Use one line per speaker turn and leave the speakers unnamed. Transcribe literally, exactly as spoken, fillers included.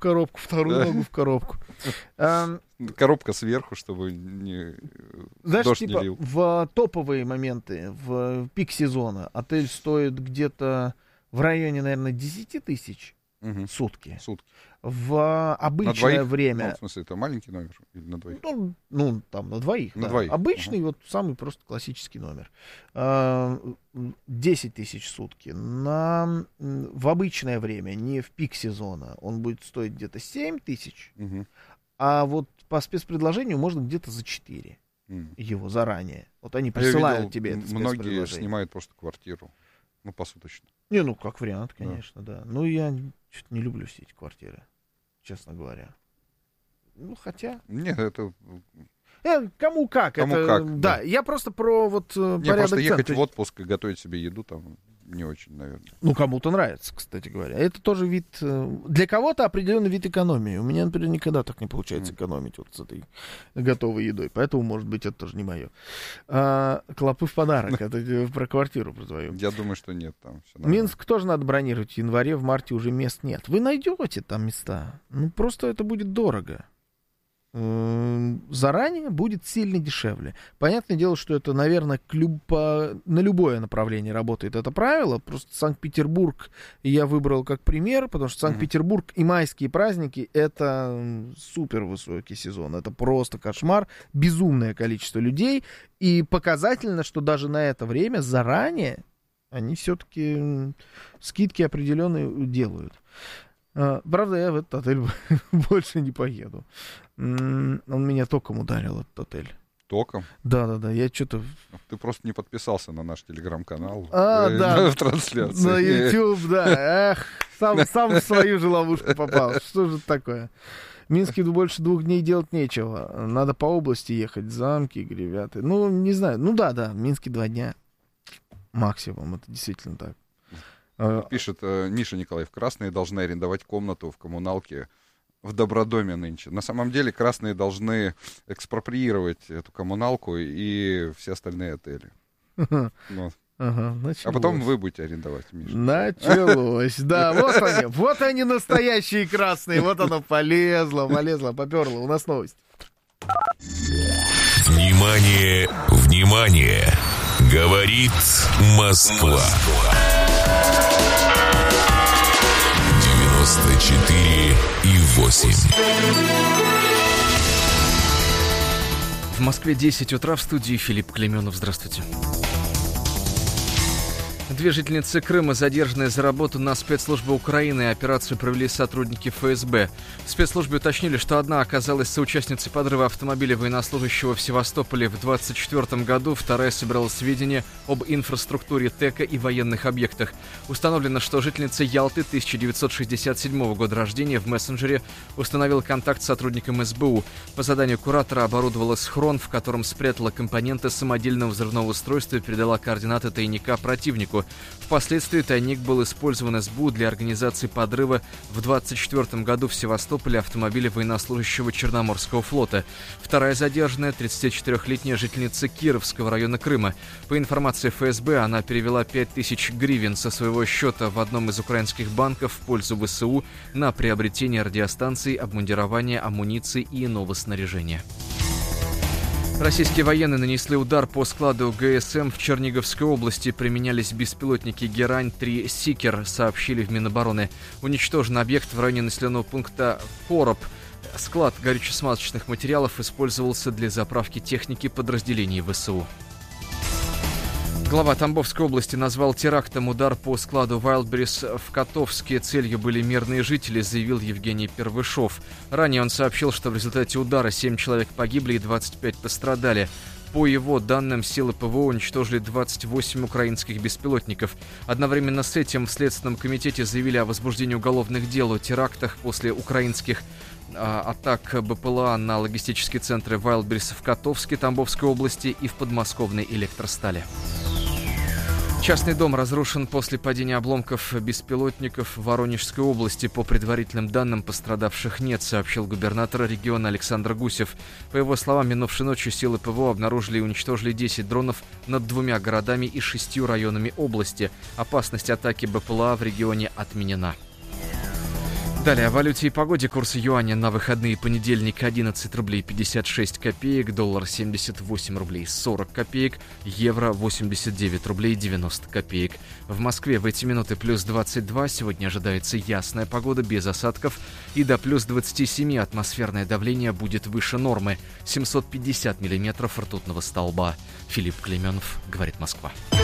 коробку, вторую ногу в коробку.
Коробка сверху, чтобы не,
знаешь,
дождь
типа,
не лил.
В топовые моменты, в пик сезона, отель стоит где-то в районе, наверное, десять тысяч
Угу.
сутки.
Сутки.
В обычное
На двоих?
время...
Ну, в смысле, это маленький номер или на двоих?
Ну, ну там, на двоих.
На
да.
двоих.
Обычный,
Ага.
вот самый просто классический номер. А, десять тысяч сутки. На, в обычное время, не в пик сезона, он будет стоить где-то семь тысяч.
Угу.
А вот по спецпредложению можно где-то за четыре
Mm.
его заранее. Вот они
А я
присылают
видел,
тебе это
многие
спецпредложение.
снимают просто квартиру. Ну, посуточно.
Не, ну, как вариант, конечно, да. да. Ну, я что-то не люблю все эти квартиры, честно говоря. Ну, хотя...
Нет, это...
Э, кому как.
Кому
это,
как,
да.
да.
я просто про вот э,
Не,
порядок
просто
цен.
ехать
То
в
есть,
отпуск и готовить себе еду там не очень, наверное.
ну, кому-то нравится, кстати говоря. Это тоже вид... э, Для кого-то определенный вид экономии. У меня, например, никогда так не получается
Mm.
экономить вот с этой готовой едой. Поэтому, может быть, это тоже не мое. А, клопы в подарок. Это э, про квартиру про твою.
Я думаю, что нет там. Всё нормально.
Минск тоже надо бронировать. В январе, в марте уже мест нет. Вы найдете там места. Ну, просто это будет дорого. М, Заранее будет сильно дешевле. Понятное дело, что это, наверное, к люб- по- на любое направление работает это правило. Просто Санкт-Петербург я выбрал как пример, потому что Санкт-Петербург и майские праздники — это м, супер высокий сезон. Это просто кошмар. Безумное количество людей. И показательно, что даже на это время заранее они все-таки м, скидки определенные делают. А, правда, я в этот отель больше не поеду. М, Он меня током ударил, этот отель.
Током.
Да-да-да, я что-то...
Ты просто не подписался на наш телеграм-канал.
А,
э,
да.
на- В трансляции.
На YouTube, да. Эх, сам, сам в свою же ловушку попал. Что же это такое? В Минске больше двух дней делать нечего. Надо по области ехать, замки, гревяты. Ну, не знаю. Ну да, да, в Минске два дня максимум. Это действительно так. А,
Пишет э, Миша Николаев. Красные должны арендовать комнату в коммуналке в Добродоме нынче. На самом деле красные должны экспроприировать эту коммуналку и все остальные отели. Вот.
Ага,
А потом вы будете арендовать, Миша.
Началось, да, вот они, вот они настоящие красные, вот оно полезло, полезло, поперло, у нас новость.
Внимание, внимание, говорит Москва. девяносто четыре и восемь.
В Москве десять утра, в студии Филипп Клеменов. Здравствуйте. Две жительницы Крыма, задержанные за работу на спецслужбы Украины, операцию провели сотрудники эф эс бэ. В спецслужбе уточнили, что одна оказалась соучастницей подрыва автомобиля военнослужащего в Севастополе в двадцать четвёртом году, вторая собирала сведения об инфраструктуре ТЭКа и военных объектах. Установлено, что жительница Ялты тысяча девятьсот шестьдесят седьмого года рождения в мессенджере установила контакт с сотрудником эс бэ у. По заданию куратора оборудовала схрон, в котором спрятала компоненты самодельного взрывного устройства и передала координаты тайника противнику. Впоследствии тайник был использован эс бэ у для организации подрыва в двадцать четвёртом году в Севастополе автомобиля военнослужащего Черноморского флота. Вторая задержанная, тридцатичетырёхлетняя жительница Кировского района Крыма. По информации эф эс бэ, она перевела пять тысяч гривен со своего счета в одном из украинских банков в пользу вэ эс у на приобретение радиостанций, обмундирования, амуниции и иного снаряжения. Российские военные нанесли удар по складу гэ эс эм в Черниговской области. Применялись беспилотники Герань-три «Сикер», сообщили в Минобороны. Уничтожен объект в районе населенного пункта Короб. Склад горюче-смазочных материалов использовался для заправки техники подразделений вэ эс у. Глава Тамбовской области назвал терактом удар по складу Wildberries в Котовске. Целью были мирные жители, заявил Евгений Первышов. Ранее он сообщил, что в результате удара семь человек погибли и двадцать пять пострадали. По его данным, силы пэ вэ о уничтожили двадцать восемь украинских беспилотников. Одновременно с этим в Следственном комитете заявили о возбуждении уголовных дел о терактах после украинских а, атак бэ пэ эл а на логистические центры Wildberries в Котовске, Тамбовской области и в подмосковной Электростали. Частный дом разрушен после падения обломков беспилотников в Воронежской области. По предварительным данным, пострадавших нет, сообщил губернатор региона Александр Гусев. По его словам, минувшей ночью силы пэ вэ о обнаружили и уничтожили десять дронов над двумя городами и шестью районами области. Опасность атаки бэ пэ эл а в регионе отменена. Далее о валюте и погоде. Курс юаня на выходные: понедельник одиннадцать рублей пятьдесят шесть копеек, доллар семьдесят восемь рублей сорок копеек, евро восемьдесят девять рублей девяносто копеек. В Москве в эти минуты плюс двадцать два, сегодня ожидается ясная погода без осадков, и до плюс двадцать семь атмосферное давление будет выше нормы, семьсот пятьдесят миллиметров ртутного столба. Филипп Клейменов, говорит Москва.